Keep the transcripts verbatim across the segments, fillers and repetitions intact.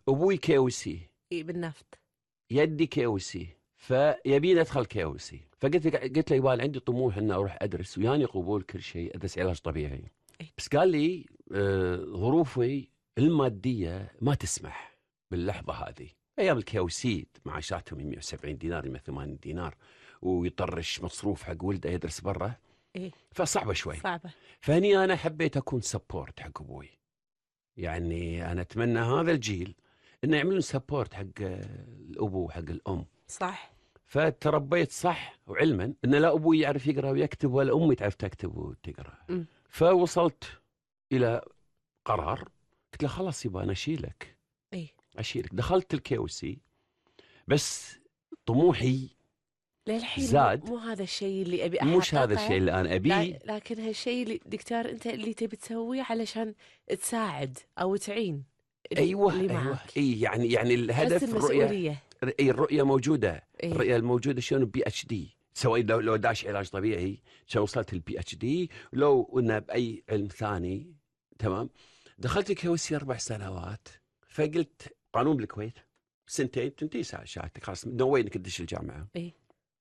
ابوي كيوسي اي بالنفط. يدي كيوسي، فيبيني ادخل كيوسي. فقلت قلت له يبال عندي طموح اني اروح ادرس وياني قبول كل شيء، ادرس علاج طبيعي. إيه؟ بس قال لي آه ظروفي الماديه ما تسمح باللحظه هذه. ايام الكيوسي معاشاتهم مئة وسبعين دينار مئة وثمانين دينار، ويطرش مصروف حق ولده يدرس برا. إيه؟ فصعبه شوي. صعبه. فهني انا حبيت اكون سبورت حق ابوي. يعني انا اتمنى هذا الجيل انه يعملون سبورت حق الابو وحق الام. صح. فتربيت صح، وعلما ان لا ابوي يعرف يقرا ويكتب ولا امي تعرف تكتب وتقرا. م. فوصلت الى قرار، قلت له خلاص يبا انا اشيلك. اي اشيلك. دخلت الكيوسي، بس طموحي للحين زاد. مو, مو هذا الشيء اللي ابي احققه، مش هذا الشيء اللي انا ابيه، لكن هالشيء اللي دكتور انت اللي تبي تسويه علشان تساعد او تعين ايوه اللي ايوه معك. اي يعني يعني الهدف الرؤيه. اي الرؤيه موجوده. إيه؟ الرؤيه الموجوده شلون بي اتش دي، سواء لو لو داش علاج طبيعي شلون وصلت البي اتش دي، لو انه باي علم ثاني. تمام. دخلت الكيوسي اربع سنوات. فقلت قانون بالكويت سنتين تنتهي شهادتك خلاص، نو واي انك تدش الجامعه. اي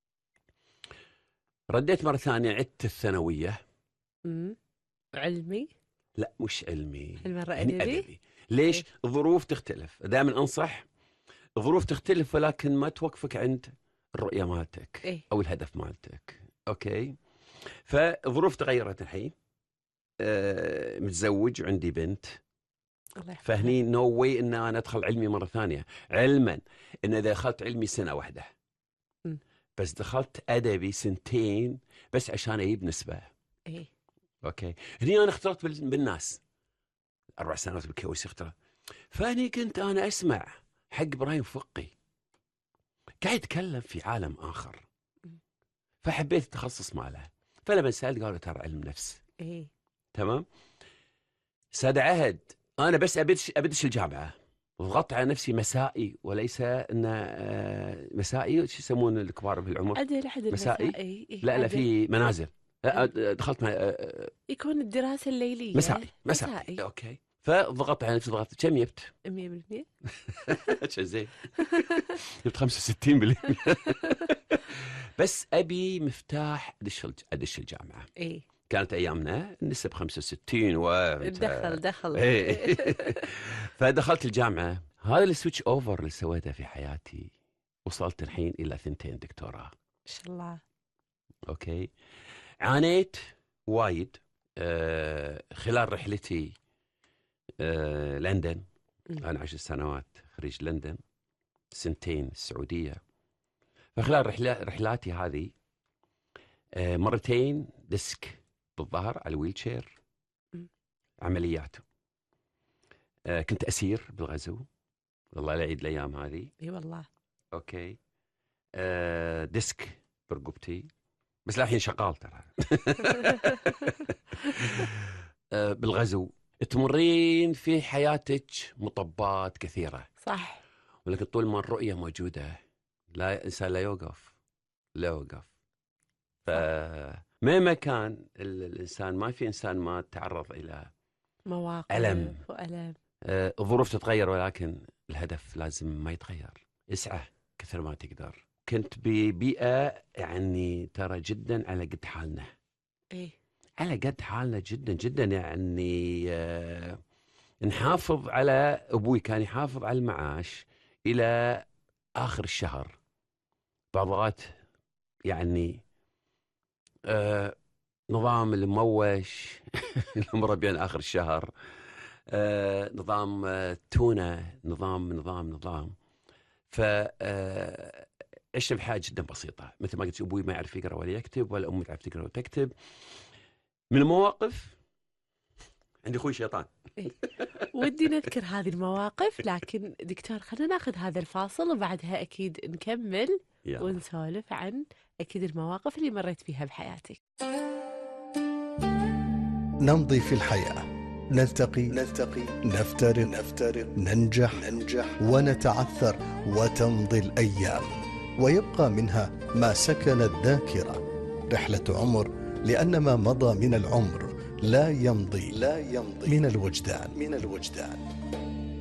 رديت مره ثانيه عدت الثانويه. امم علمي؟ لا مش علمي، المره يعني ادبي. ادبي. ليش؟ إيه؟ الظروف تختلف. دائما انصح الظروف تختلف، ولكن ما توقفك عند الرؤيه مالتك. إيه؟ او الهدف مالتك. اوكي. فالظروف تغيرت الحين. أه متزوج وعندي بنت. الله يحفظها. فهني نو واي ان انا ادخل علمي مره ثانيه، علما ان اذا دخلت علمي سنه واحده. م. بس دخلت ادبي سنتين بس عشان اجيب نسبه. ايه؟ اوكي. هني انا اختلطت بالناس. اربع سنوات بالكيوسي اختلطت. فهني كنت انا اسمع حق ابراهيم فقي قاعد يتكلم في عالم اخر، فحبيت التخصص ماله. فلما سالت قالوا ترى علم نفس. ايه؟ تمام. ساد عهد انا بس ابدش ابدش الجامعه، ضغطت على نفسي مسائي، وليس ان مسائي شو يسمون الكبار بالعمر؟ عدل عدل مسائي. مسائي. إيه؟ لا لا عدل. في منازل. دخلت يكون الدراسه الليليه مسائي مسائي, مسائي. اوكي. فضغطت على نفسي. ضغطت كم جبت؟ مية بالمية. شو زين. جبت خمسة وستين بالمية. بس ابي مفتاح ادش ادش الجامعه. ايه؟ كانت ايامنا النسب خمسة وستين و دخل دخل. ايه. فدخلت الجامعه. هذا السويتش اوفر اللي سويته في حياتي. وصلت الحين الى ثنتين دكتوراه. ما شاء الله. اوكي. عانيت وايد آه خلال رحلتي آه لندن. م. انا عشر سنوات خريج لندن، سنتين السعوديه. فخلال رحلة رحلاتي هذه آه مرتين ديسك بالظهر على الويل شير، عمليات. آه كنت أسير بالغزو، والله لا يعيد الأيام هذه. اي والله. أوكي. آه ديسك برقبتي، بس الحين شغال ترى. آه بالغزو تمرين في حياتك مطبات كثيرة. صح. ولكن طول ما الرؤية موجودة لا إنسان لا يوقف لا يوقف. فمهما كان الإنسان، ما في إنسان ما تعرض إلى مواقف ألم وألم. آه الظروف تتغير، ولكن الهدف لازم ما يتغير. اسعى كثر ما تقدر. كنت ببيئة يعني ترى جدا على قد حالنا. ايه؟ على قد حالنا جدا جدا. يعني آه نحافظ على أبوي كان يحافظ على المعاش إلى آخر الشهر. بعض الأوقات يعني آه نظام المموش المربيان آخر الشهر، آه نظام آه تونة، نظام نظام نظام. ف آه عشنا بحياة جدا بسيطة. مثل ما قلت أبوي ما يعرف يقرأ ولا يكتب، ولا أمي تعرف تقرأ وتكتب. من المواقف عندي أخوي شيطان. إيه؟ ودي نذكر هذه المواقف، لكن دكتور خلينا ناخذ هذا الفاصل وبعدها أكيد نكمل يلا. ونسولف عن أكيد المواقف اللي مريت فيها بحياتك. نمضي في الحياة، نلتقي نلتقي نفترق نفترق ننجح ننجح ونتعثر، وتمضي الأيام ويبقى منها ما سكن الذاكرة. رحلة عمر، لأن ما مضى من العمر لا يمضي لا يمضي من الوجدان من الوجدان